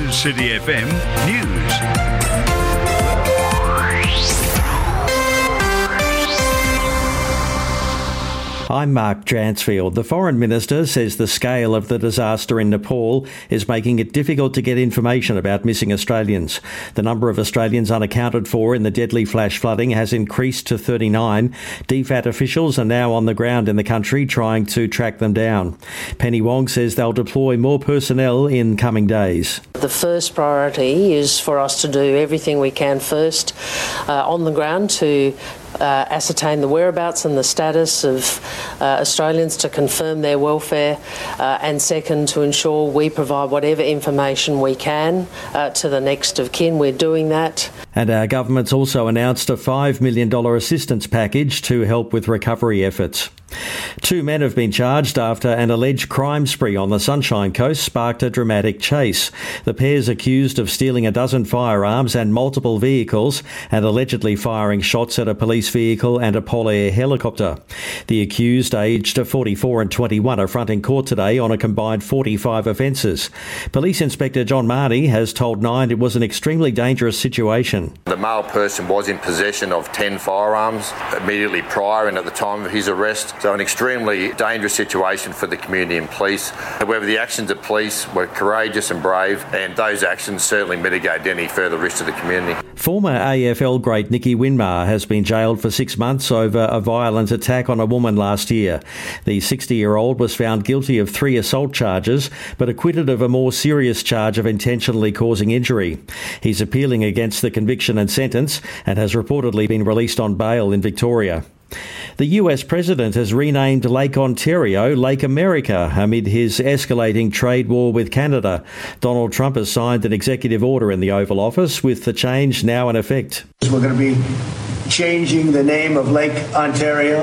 City FM News. I'm Mark Dransfield. The Foreign Minister says the scale of the disaster in Nepal is making it difficult to get information about missing Australians. The number of Australians unaccounted for in the deadly flash flooding has increased to 39. DFAT officials are now on the ground in the country trying to track them down. Penny Wong says they'll deploy more personnel in coming days. The first priority is for us to do everything we can first on the ground to ascertain the whereabouts and the status of Australians, to confirm their welfare, and second, to ensure we provide whatever information we can to the next of kin. We're doing that. And our government's also announced a $5 million assistance package to help with recovery efforts. 2 men have been charged after an alleged crime spree on the Sunshine Coast sparked a dramatic chase. The pair's accused of stealing a dozen firearms and multiple vehicles and allegedly firing shots at a police vehicle and a Pol Air helicopter. The accused, aged 44 and 21, are fronting court today on a combined 45 offences. Police Inspector John Marnie has told Nine it was an extremely dangerous situation. The male person was in possession of 10 firearms immediately prior and at the time of his arrest. So an extremely dangerous situation for the community and police. However, the actions of police were courageous and brave, and those actions certainly mitigate any further risk to the community. Former AFL great Nicky Winmar has been jailed for 6 months over a violent attack on a woman last year. The 60-year-old was found guilty of 3 assault charges, but acquitted of a more serious charge of intentionally causing injury. He's appealing against the conviction and sentence and has reportedly been released on bail in Victoria. The US President has renamed Lake Ontario Lake America amid his escalating trade war with Canada. Donald Trump has signed an executive order in the Oval Office with the change now in effect. We're going to be changing the name of Lake Ontario,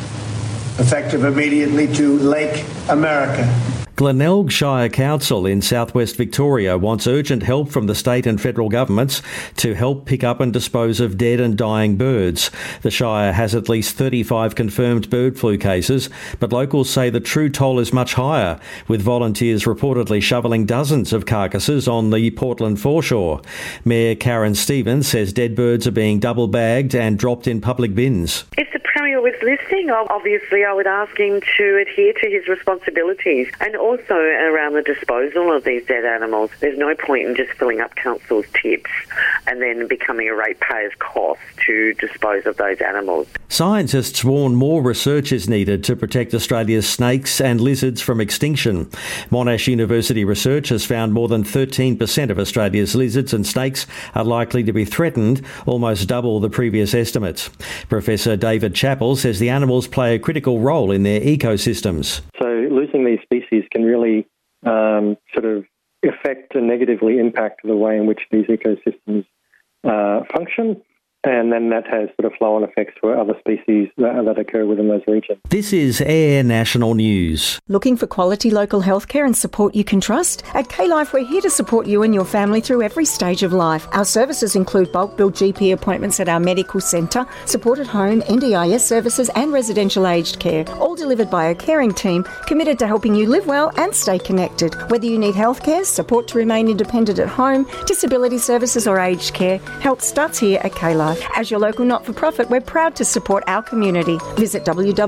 effective immediately, to Lake America. Glenelg Shire Council in southwest Victoria wants urgent help from the state and federal governments to help pick up and dispose of dead and dying birds. The Shire has at least 35 confirmed bird flu cases, but locals say the true toll is much higher, with volunteers reportedly shoveling dozens of carcasses on the Portland foreshore. Mayor Karen Stevens says dead birds are being double bagged and dropped in public bins. If the Premier was listening, obviously I would ask him to adhere to his responsibilities, and also around the disposal of these dead animals. There's no point in just filling up council's tips and then becoming a ratepayer's cost to dispose of those animals. Scientists warn more research is needed to protect Australia's snakes and lizards from extinction. Monash University research has found more than 13% of Australia's lizards and snakes are likely to be threatened, almost double the previous estimates. Professor David Chappell says the animals play a critical role in their ecosystems. So losing these species can really sort of affect and negatively impact the way in which these ecosystems function. And then that has sort of flow-on effects for other species that occur within those regions. This is Air National News. Looking for quality local healthcare and support you can trust? At K-Life, we're here to support you and your family through every stage of life. Our services include bulk bill GP appointments at our medical centre, support at home, NDIS services and residential aged care, all delivered by a caring team committed to helping you live well and stay connected. Whether you need healthcare, support to remain independent at home, disability services or aged care, help starts here at K-Life. As your local not-for-profit, we're proud to support our community. Visit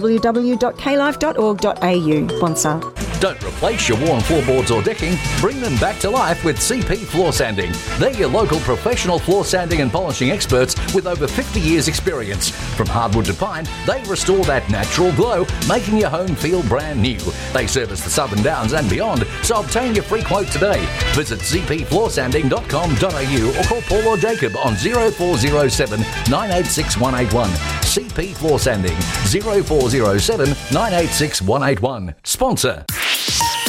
www.klife.org.au. Sponsor. Don't replace your worn floorboards or decking. Bring them back to life with CP Floor Sanding. They're your local professional floor sanding and polishing experts with over 50 years experience. From hardwood to pine, they restore that natural glow, making your home feel brand new. They service the Southern Downs and beyond, so obtain your free quote today. Visit cpfloorsanding.com.au or call Paul or Jacob on 0407 986 181. CP Floor Sanding 0407 986 181. Sponsor.